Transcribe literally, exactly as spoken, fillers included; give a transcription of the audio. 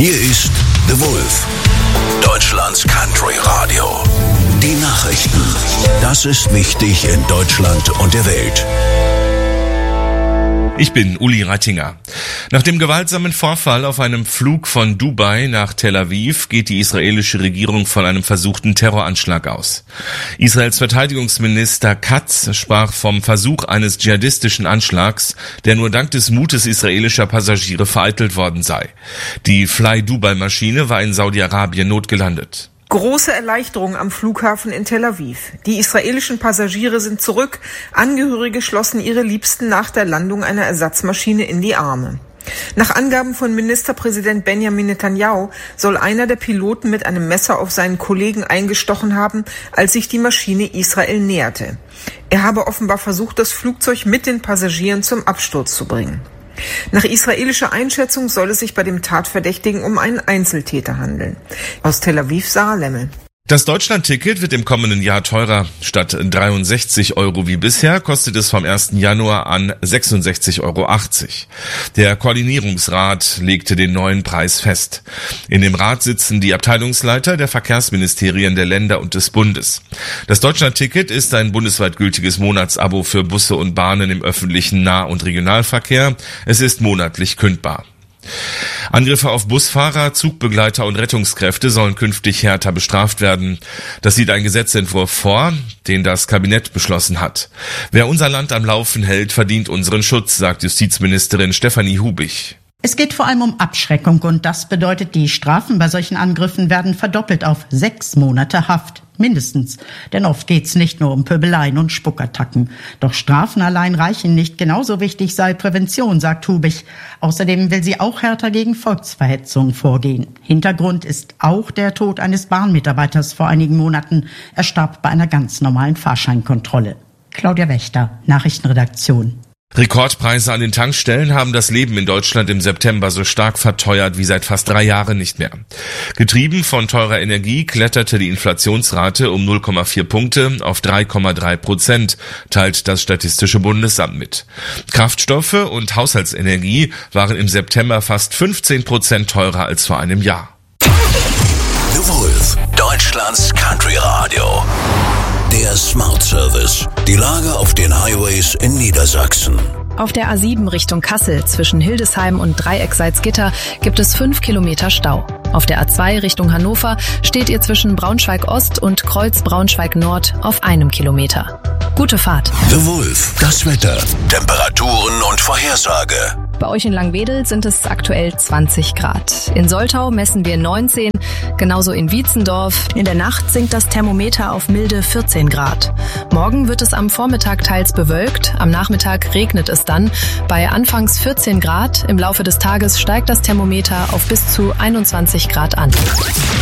Hier ist The Wolf, Deutschlands Country Radio. Die Nachrichten. Das ist wichtig in Deutschland und der Welt. Ich bin Uli Rattinger. Nach dem gewaltsamen Vorfall auf einem Flug von Dubai nach Tel Aviv geht die israelische Regierung von einem versuchten Terroranschlag aus. Israels Verteidigungsminister Katz sprach vom Versuch eines dschihadistischen Anschlags, der nur dank des Mutes israelischer Passagiere vereitelt worden sei. Die Fly-Dubai-Maschine war in Saudi-Arabien notgelandet. Große Erleichterung am Flughafen in Tel Aviv. Die israelischen Passagiere sind zurück. Angehörige schlossen ihre Liebsten nach der Landung einer Ersatzmaschine in die Arme. Nach Angaben von Ministerpräsident Benjamin Netanyahu soll einer der Piloten mit einem Messer auf seinen Kollegen eingestochen haben, als sich die Maschine Israel näherte. Er habe offenbar versucht, das Flugzeug mit den Passagieren zum Absturz zu bringen. Nach israelischer Einschätzung soll es sich bei dem Tatverdächtigen um einen Einzeltäter handeln. Aus Tel Aviv, Sarah Lemmel. Das Deutschland-Ticket wird im kommenden Jahr teurer. Statt dreiundsechzig Euro wie bisher kostet es vom ersten Januar an sechsundsechzig Euro achtzig. Der Koordinierungsrat legte den neuen Preis fest. In dem Rat sitzen die Abteilungsleiter der Verkehrsministerien der Länder und des Bundes. Das Deutschland-Ticket ist ein bundesweit gültiges Monatsabo für Busse und Bahnen im öffentlichen Nah- und Regionalverkehr. Es ist monatlich kündbar. Angriffe auf Busfahrer, Zugbegleiter und Rettungskräfte sollen künftig härter bestraft werden. Das sieht ein Gesetzentwurf vor, den das Kabinett beschlossen hat. Wer unser Land am Laufen hält, verdient unseren Schutz, sagt Justizministerin Stefanie Hubig. Es geht vor allem um Abschreckung und das bedeutet, die Strafen bei solchen Angriffen werden verdoppelt auf sechs Monate Haft. Mindestens. Denn oft geht's nicht nur um Pöbeleien und Spuckattacken. Doch Strafen allein reichen nicht. Genauso wichtig sei Prävention, sagt Hubig. Außerdem will sie auch härter gegen Volksverhetzung vorgehen. Hintergrund ist auch der Tod eines Bahnmitarbeiters vor einigen Monaten. Er starb bei einer ganz normalen Fahrscheinkontrolle. Claudia Wächter, Nachrichtenredaktion. Rekordpreise an den Tankstellen haben das Leben in Deutschland im September so stark verteuert wie seit fast drei Jahren nicht mehr. Getrieben von teurer Energie kletterte die Inflationsrate um null Komma vier Punkte auf drei Komma drei Prozent, teilt das Statistische Bundesamt mit. Kraftstoffe und Haushaltsenergie waren im September fast fünfzehn Prozent teurer als vor einem Jahr. The Wolf, Deutschlands Country Radio. Der Smart Service. Die Lage auf den Highways in Niedersachsen. Auf der A sieben Richtung Kassel zwischen Hildesheim und Dreieck Salzgitter gibt es fünf Kilometer Stau. Auf der A zwei Richtung Hannover steht ihr zwischen Braunschweig Ost und Kreuz Braunschweig Nord auf einem Kilometer. Gute Fahrt. The Wolf, das Wetter, Temperaturen und Vorhersage. Bei euch in Langwedel sind es aktuell zwanzig Grad. In Soltau messen wir neunzehn, genauso in Wietzendorf. In der Nacht sinkt das Thermometer auf milde vierzehn Grad. Morgen wird es am Vormittag teils bewölkt, am Nachmittag regnet es dann. Bei anfangs vierzehn Grad, im Laufe des Tages steigt das Thermometer auf bis zu einundzwanzig Grad an.